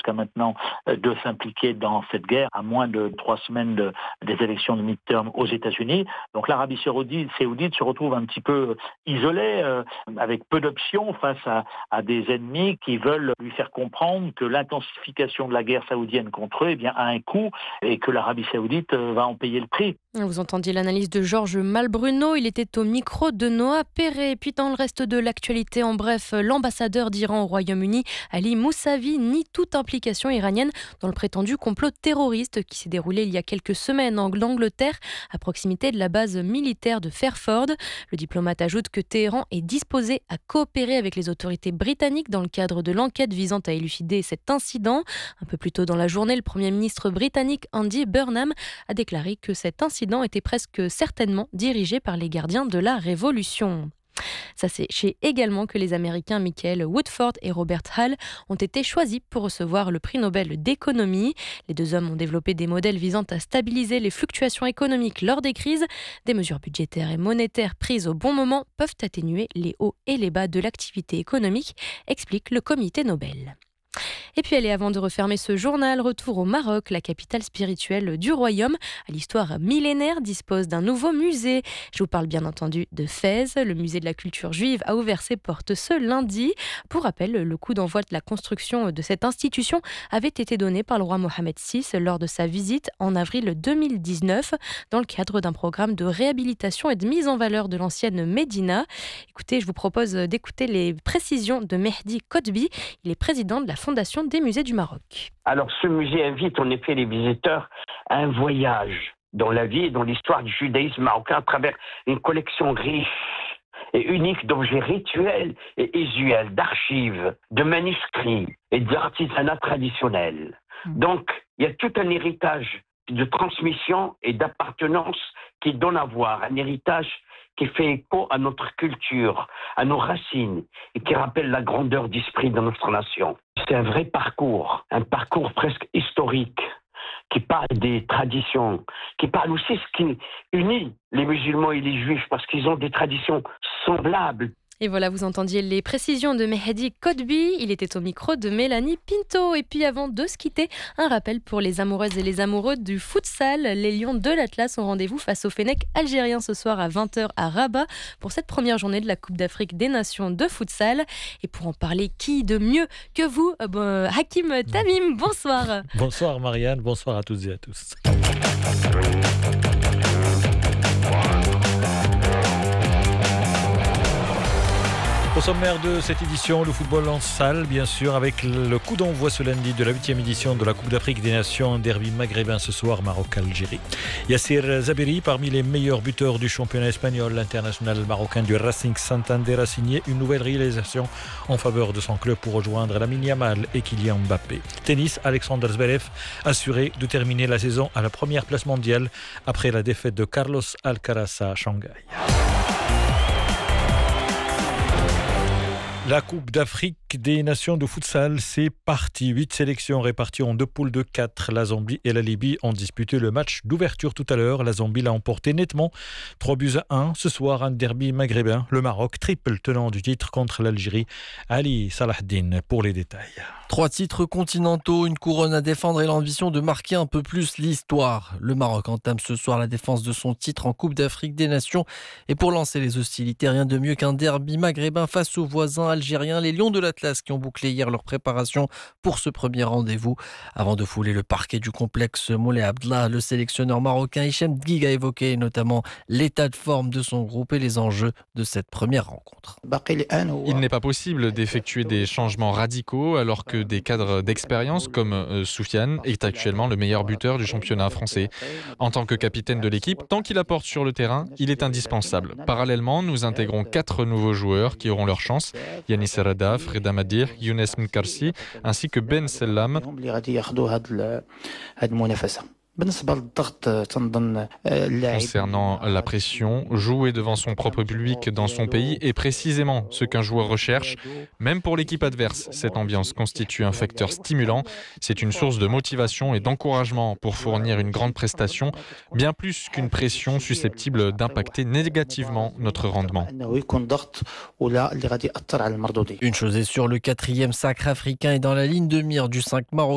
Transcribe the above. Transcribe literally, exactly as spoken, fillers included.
jusqu'à maintenant de s'impliquer dans cette guerre à moins de trois semaines de, des élections de mid-term aux États-Unis. Donc l'Arabie saoudite, saoudite se retrouve un petit peu isolée, euh, avec peu d'options face à, à des ennemis qui veulent lui faire comprendre que l'intensification de la guerre saoudienne contre eux eh bien, a un coût et que l'Arabie saoudite euh, va en payer le prix. Vous entendiez l'analyse de Georges Malbruno, il était au micro de Noah Perret. Puis dans le reste de l'actualité, en bref, l'ambassadeur d'Iran au Royaume-Uni, Ali Moussavi, nie toute implication iranienne dans le prétendu complot terroriste qui s'est déroulé il y a quelques semaines en Angleterre, à proximité de la base militaire de Fairford. Le diplomate ajoute que Téhéran est disposé à coopérer avec les autorités britanniques dans le cadre de l'enquête visant à élucider cet incident. Un peu plus tôt dans la journée, le Premier ministre britannique Andy Burnham a déclaré que cet incident était presque certainement dirigé par les gardiens de la Révolution. Sachez également que les Américains Michael Woodford et Robert Hall ont été choisis pour recevoir le prix Nobel d'économie. Les deux hommes ont développé des modèles visant à stabiliser les fluctuations économiques lors des crises. Des mesures budgétaires et monétaires prises au bon moment peuvent atténuer les hauts et les bas de l'activité économique, explique le comité Nobel. Et puis allez, avant de refermer ce journal, retour au Maroc, la capitale spirituelle du royaume, à l'histoire millénaire, dispose d'un nouveau musée. Je vous parle bien entendu de Fès. Le musée de la culture juive a ouvert ses portes ce lundi. Pour rappel, le coup d'envoi de la construction de cette institution avait été donné par le roi Mohamed six lors de sa visite en avril deux mille dix-neuf, dans le cadre d'un programme de réhabilitation et de mise en valeur de l'ancienne Médina. Écoutez, je vous propose d'écouter les précisions de Mehdi Kotbi. Il est président de la Fondation des musées du Maroc. Alors ce musée invite en effet les visiteurs à un voyage dans la vie et dans l'histoire du judaïsme marocain à travers une collection riche et unique d'objets rituels et usuels, d'archives, de manuscrits et d'artisanat traditionnel. Donc il y a tout un héritage de transmission et d'appartenance qui donne à voir, un héritage qui fait écho à notre culture, à nos racines, et qui rappelle la grandeur d'esprit de notre nation. C'est un vrai parcours, un parcours presque historique, qui parle des traditions, qui parle aussi de ce qui unit les musulmans et les juifs, parce qu'ils ont des traditions semblables. Et voilà, vous entendiez les précisions de Mehdi Kotbi. Il était au micro de Mélanie Pinto. Et puis avant de se quitter, un rappel pour les amoureuses et les amoureux du futsal. Les Lions de l'Atlas ont rendez-vous face au Fennec algérien ce soir à vingt heures à Rabat pour cette première journée de la Coupe d'Afrique des Nations de futsal. Et pour en parler, qui de mieux que vous, euh, bon, Hakim Tamim, bonsoir. Bonsoir Marianne, bonsoir à toutes et à tous. Au sommaire de cette édition, le football en salle, bien sûr, avec le coup d'envoi ce lundi de la huitième édition de la Coupe d'Afrique des Nations, un derby maghrébin ce soir, Maroc-Algérie. Yassir Zabiri, parmi les meilleurs buteurs du championnat espagnol, l'international marocain du Racing Santander a signé une nouvelle réalisation en faveur de son club pour rejoindre Lamine Yamal et Kylian Mbappé. Tennis, Alexander Zverev assuré de terminer la saison à la première place mondiale après la défaite de Carlos Alcaraz à Shanghai. La Coupe d'Afrique des Nations de futsal, c'est parti. Huit sélections réparties en deux poules de quatre. La Zambie et la Libye ont disputé le match d'ouverture tout à l'heure. La Zambie l'a emporté nettement, trois buts à un. Ce soir, un derby maghrébin. Le Maroc, triple tenant du titre contre l'Algérie. Ali Salahdine pour les détails. Trois titres continentaux, une couronne à défendre et l'ambition de marquer un peu plus l'histoire. Le Maroc entame ce soir la défense de son titre en Coupe d'Afrique des Nations. Et pour lancer les hostilités, rien de mieux qu'un derby maghrébin face aux voisins algériens, les Lions de l'Atlas, qui ont bouclé hier leur préparation pour ce premier rendez-vous. Avant de fouler le parquet du complexe Moulay Abdellah, le sélectionneur marocain Hichem Dguig a évoqué notamment l'état de forme de son groupe et les enjeux de cette première rencontre. Il n'est pas possible d'effectuer des changements radicaux alors que des cadres d'expérience comme euh, Soufiane est actuellement le meilleur buteur du championnat français. En tant que capitaine de l'équipe, tant qu'il apporte sur le terrain, il est indispensable. Parallèlement, nous intégrons quatre nouveaux joueurs qui auront leur chance. Yanis Rada, Freda Madir, Younes Mkarsi ainsi que Ben Sellam. Concernant la pression, jouer devant son propre public dans son pays est précisément ce qu'un joueur recherche. Même pour l'équipe adverse, cette ambiance constitue un facteur stimulant. C'est une source de motivation et d'encouragement pour fournir une grande prestation, bien plus qu'une pression susceptible d'impacter négativement notre rendement. Une chose est sûre, le quatrième sacre africain est dans la ligne de mire du cinq Maroc.